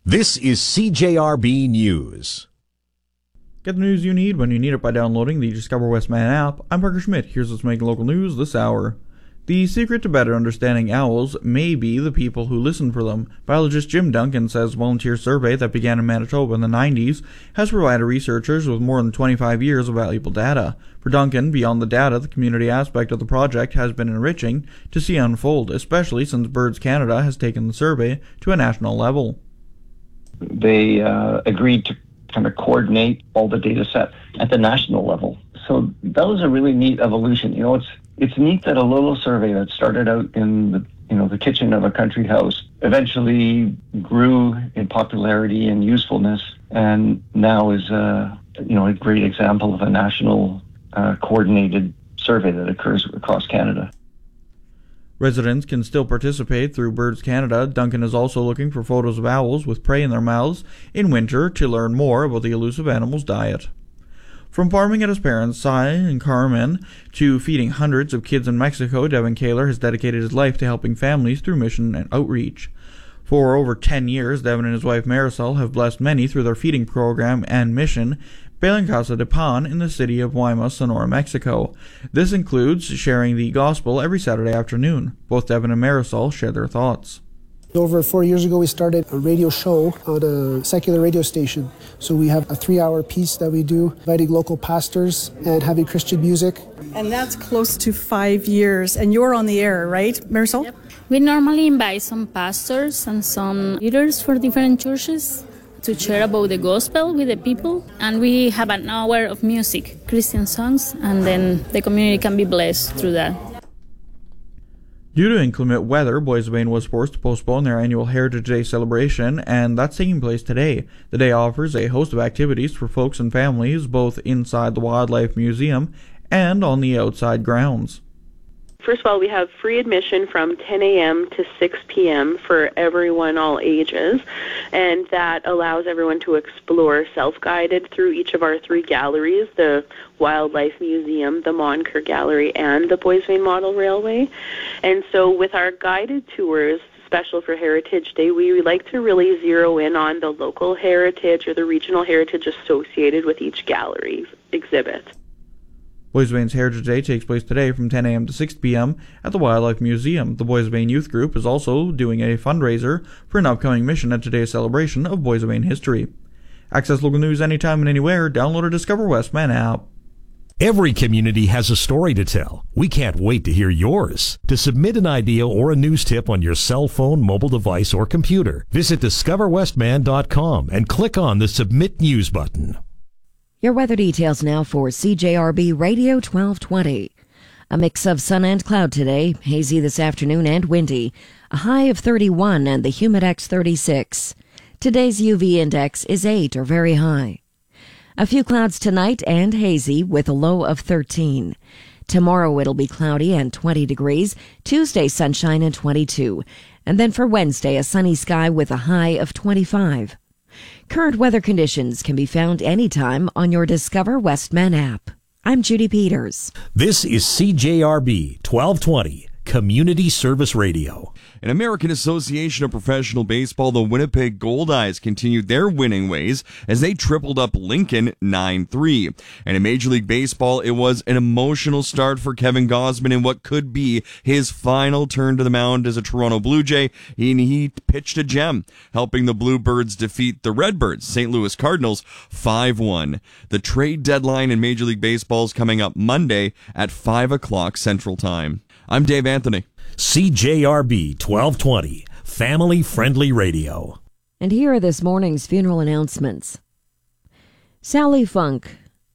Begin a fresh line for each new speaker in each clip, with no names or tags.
This is CJRB News.
Get the news you need when you need it by downloading the Discover Westman app. I'm Parker Schmidt. Here's what's making local news this hour. The secret to better understanding owls may be the people who listen for them. Biologist Jim Duncan says a volunteer survey that began in Manitoba in the 90s has provided researchers with more than 25 years of valuable data. For Duncan, beyond the data, the community aspect of the project has been enriching to see unfold, especially since Birds Canada has taken the survey to a national level.
They agreed to kind of coordinate all the data set at the national level. So that was a really neat evolution. You know, it's neat that a little survey that started out in the kitchen of a country house eventually grew in popularity and usefulness, and now is a great example of a national coordinated survey that occurs across Canada.
Residents can still participate through Birds Canada. Duncan is also looking for photos of owls with prey in their mouths in winter to learn more about the elusive animal's diet. From farming at his parents, Cy and Carmen, to feeding hundreds of kids in Mexico, Devin Kaler has dedicated his life to helping families through mission and outreach. For over 10 years, Devin and his wife Marisol have blessed many through their feeding program and mission, Belencasa de Pan in the city of Guaymas, Sonora, Mexico. This includes sharing the gospel every Saturday afternoon. Both Devin and Marisol share their thoughts.
Over 4 years ago, we started a radio show on a secular radio station. So we have a 3-hour piece that we do, inviting local pastors and having Christian music.
And that's close to 5 years. And you're on the air, right, Marisol?
Yep. We normally invite some pastors and some leaders for different churches to share about the gospel with the people. And we have an hour of music, Christian songs, and then the community can be blessed through that.
Due to inclement weather, Boys of Maine was forced to postpone their annual Heritage Day celebration, and that's taking place today. The day offers a host of activities for folks and families, both inside the Wildlife Museum and on the outside grounds.
First of all, we have free admission from 10 a.m. to 6 p.m. for everyone, all ages, and that allows everyone to explore self-guided through each of our 3 galleries, the Wildlife Museum, the Monker Gallery, and the Boys of Maine Model Railway. And so with our guided tours, special for Heritage Day, we like to really zero in on the local heritage or the regional heritage associated with each gallery exhibit.
Boys of Maine's Heritage Day takes place today from 10 a.m. to 6 p.m. at the Wildlife Museum. The Boys of Maine Youth Group is also doing a fundraiser for an upcoming mission at today's celebration of Boys of Maine history. Access local news anytime and anywhere. Download or Discover Westman app.
Every community has a story to tell. We can't wait to hear yours. To submit an idea or a news tip on your cell phone, mobile device, or computer, visit discoverwestman.com and click on the Submit News button.
Your weather details now for CJRB Radio 1220. A mix of sun and cloud today, hazy this afternoon and windy. A high of 31 and the Humidex 36. Today's UV index is 8 or very high. A few clouds tonight and hazy with a low of 13. Tomorrow it'll be cloudy and 20 degrees. Tuesday sunshine and 22. And then for Wednesday a sunny sky with a high of 25. Current weather conditions can be found anytime on your Discover Westman app. I'm Judy Peters.
This is CJRB 1220, Community Service Radio.
In American Association of Professional Baseball, the Winnipeg Goldeyes continued their winning ways as they tripled up Lincoln 9-3. And in Major League Baseball, it was an emotional start for Kevin Gausman in what could be his final turn to the mound as a Toronto Blue Jay. He pitched a gem, helping the Bluebirds defeat the Redbirds, St. Louis Cardinals, 5-1. The trade deadline in Major League Baseball is coming up Monday at 5 o'clock Central Time. I'm Dave Anthony.
CJRB 1220, family-friendly radio.
And here are this morning's funeral announcements. Sally Funk,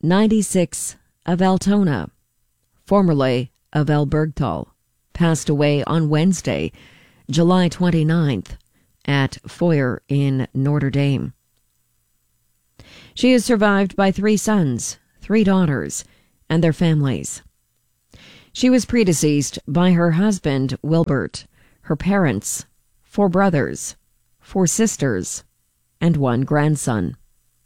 96, of Altona, formerly of Albergtal, passed away on Wednesday, July 29th, at Foyer in Notre Dame. She is survived by 3 sons, 3 daughters, and their families. She was predeceased by her husband, Wilbert, her parents, 4 brothers, 4 sisters, and 1 grandson.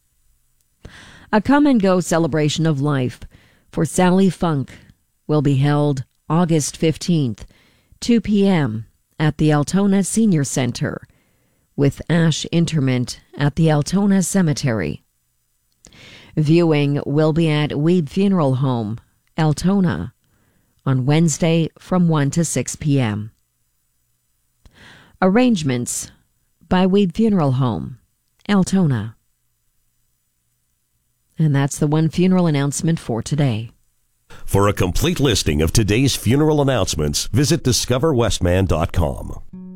A come-and-go celebration of life for Sally Funk will be held August 15th, 2 p.m. at the Altona Senior Center, with ash interment at the Altona Cemetery. Viewing will be at Weeb Funeral Home, Altona, on Wednesday from 1 to 6 p.m. Arrangements by Weeb Funeral Home, Altona. And that's the one funeral announcement for today.
For a complete listing of today's funeral announcements, visit discoverwestman.com.